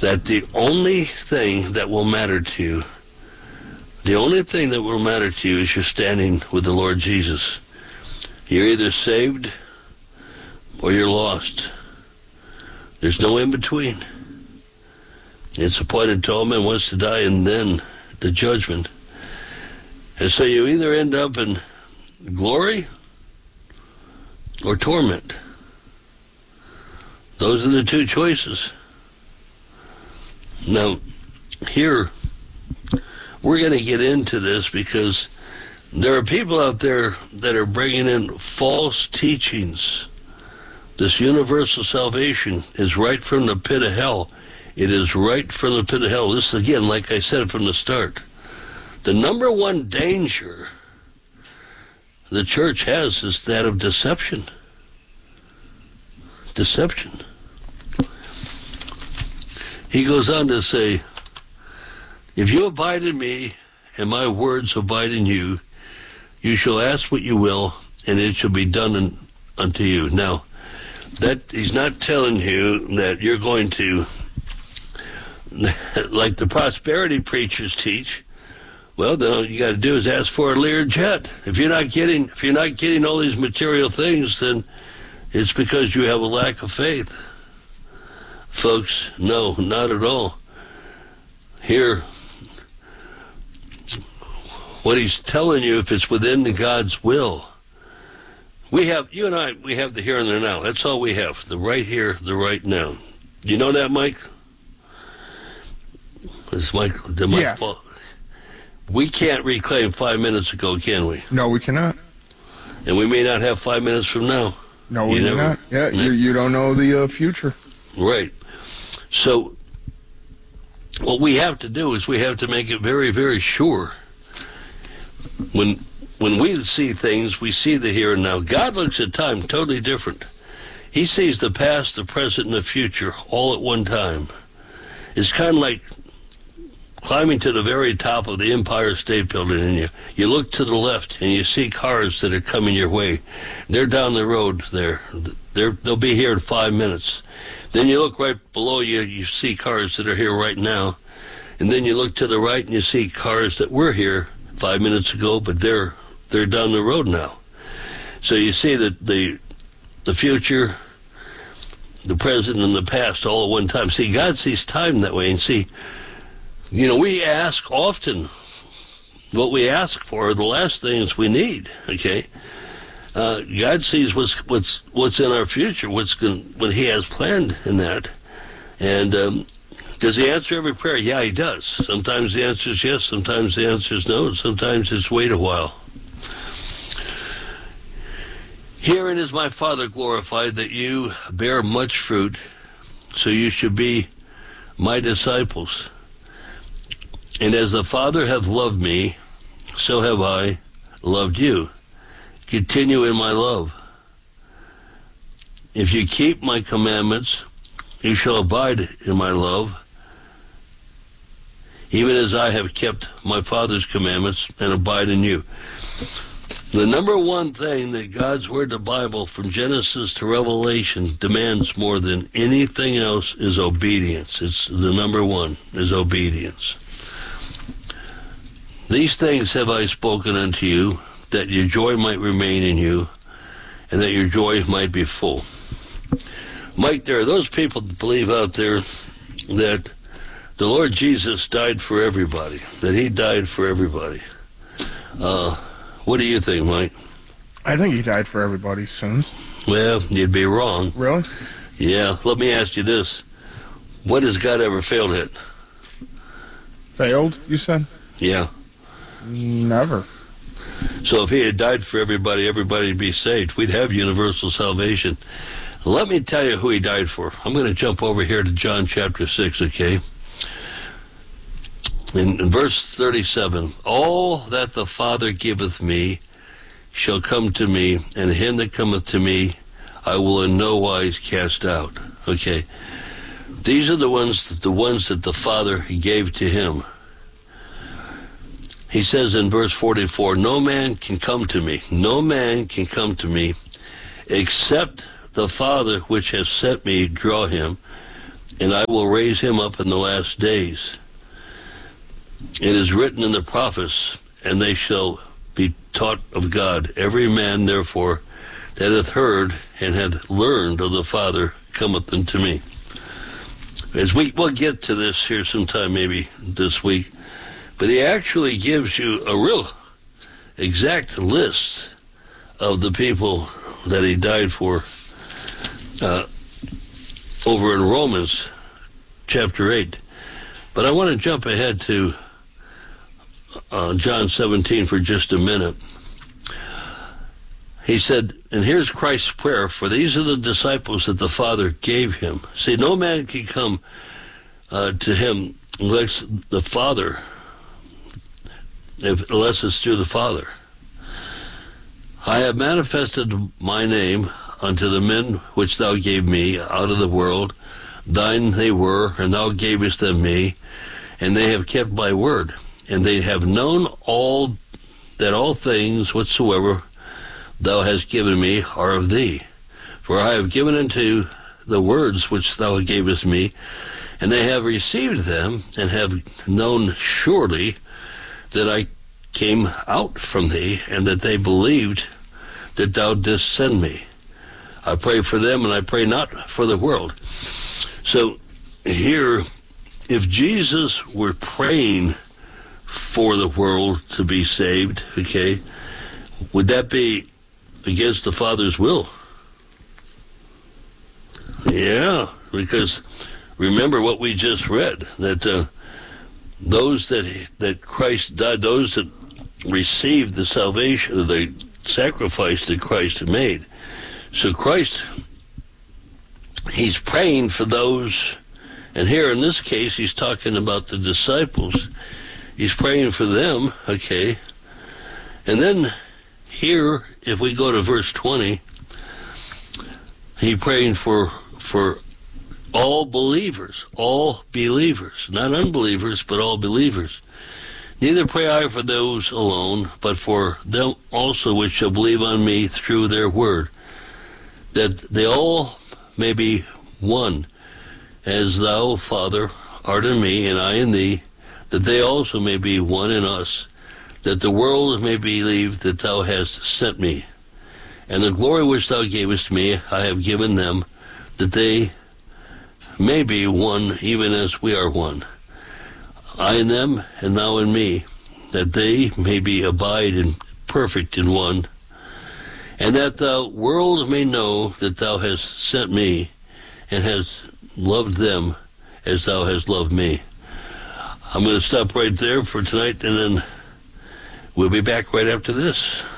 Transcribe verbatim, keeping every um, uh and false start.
that the only thing that will matter to you, the only thing that will matter to you is you're standing with the Lord Jesus. You're either saved or you're lost. There's no in between. It's appointed to all men once to die and then the judgment. And so you either end up in glory or torment. Those are the two choices. Now, here, we're going to get into this because there are people out there that are bringing in false teachings. This universal salvation is right from the pit of hell. It is right from the pit of hell. This, again, like I said from the start, the number one danger the church has is that of deception. Deception. He goes on to say, if you abide in me, and my words abide in you, you shall ask what you will, and it shall be done in, unto you. Now, that he's not telling you that you're going to, like the prosperity preachers teach, well, then all you got to do is ask for a Learjet. If you're not getting, if you're not getting all these material things, then it's because you have a lack of faith. Folks, no, not at all. Here, what he's telling you, if it's within the God's will, we have, you and I, we have the here and the now. That's all we have, the right here, the right now. Do you know that, Mike? Is Mike, the Mike yeah. Paul? We can't reclaim five minutes ago, can we? No, we cannot. And we may not have five minutes from now. No, we you may never, not. Yeah, you, you don't know the uh, future. Right. So, what we have to do is we have to make it very, very sure. When when we see things, we see the here and now. God looks at time totally different. He sees the past, the present, and the future all at one time. It's kind of like climbing to the very top of the Empire State Building, and you, you look to the left, and you see cars that are coming your way. They're down the road there. They're, they'll be here in five minutes. Then you look right below you, you see cars that are here right now. And then you look to the right, and you see cars that were here five minutes ago, but they're they're down the road now. So you see that the the future, the present, and the past all at one time. See, God sees time that way. And see, you know, we ask often, what we ask for are the last things we need, okay? Uh, God sees what's what's what's in our future, what's going, what He has planned in that. And um, does He answer every prayer? Yeah, He does. Sometimes the answer is yes, sometimes the answer is no, and sometimes it's wait a while. Herein is my Father glorified, that you bear much fruit, so you should be my disciples. And as the Father hath loved me, so have I loved you. Continue in my love. If you keep my commandments, you shall abide in my love, even as I have kept my Father's commandments and abide in you. The number one thing that God's Word, the Bible, from Genesis to Revelation, demands more than anything else is obedience. It's the number one, is obedience. These things have I spoken unto you, that your joy might remain in you, and that your joy might be full. Mike, there are those people that believe out there that the Lord Jesus died for everybody, that He died for everybody. Uh, what do you think, Mike? I think He died for everybody's sins. Well, you'd be wrong. Really? Yeah. Let me ask you this. What has God ever failed at? Failed, you said? Yeah. Never. So if He had died for everybody, everybody would be saved. We'd have universal salvation. Let me tell you who He died for. I'm going to jump over here to John chapter six, okay? In, in verse thirty-seven, all that the Father giveth me shall come to me, and him that cometh to me I will in no wise cast out. Okay? These are the ones that, the ones that the Father gave to Him. He says in verse forty-four, no man can come to me, no man can come to me, except the Father which has sent me draw him, and I will raise him up in the last days. It is written in the prophets, and they shall be taught of God. Every man, therefore, that hath heard and hath learned of the Father cometh unto me. As we, we'll get to this here sometime, maybe this week, but he actually gives you a real exact list of the people that he died for uh, over in Romans chapter eight. But I want to jump ahead to uh, John seventeen for just a minute. He said, and here's Christ's prayer, for these are the disciples that the Father gave him. See, no man can come uh, to him unless the Father, if, unless it's through the Father. I have manifested my name unto the men which thou gave me out of the world. Thine they were, and thou gavest them me, and they have kept my word. And they have known all that all things whatsoever thou hast given me are of thee. For I have given unto the words which thou gavest me, and they have received them, and have known surely that I came out from thee, and that they believed that thou didst send me. I pray for them, and I pray not for the world. So here, if Jesus were praying for the world to be saved, okay, would that be against the Father's will? Yeah, because remember what we just read, that uh, those that that Christ died, those that received the salvation, the sacrifice that Christ made. So Christ, he's praying for those, and here in this case he's talking about the disciples. He's praying for them, okay, and then here, if we go to verse twenty, he praying for for all believers, all believers, not unbelievers, but all believers. Neither pray I for those alone, but for them also which shall believe on me through their word, that they all may be one, as thou, Father, art in me, and I in thee, that they also may be one in us, that the world may believe that thou hast sent me. And the glory which thou gavest me I have given them, that they may be one even as we are one. I in them, and thou in me, that they may be abide in perfect in one, and that the world may know that thou hast sent me, and hast loved them as thou hast loved me. I'm going to stop right there for tonight, and then we'll be back right after this.